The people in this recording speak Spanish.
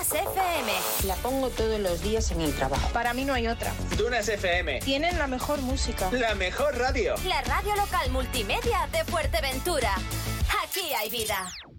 Dunas FM. La pongo todos los días en el trabajo. Para mí no hay otra. Dunas FM. Tienen la mejor música. La mejor radio. La radio local multimedia de Fuerteventura. Aquí hay vida.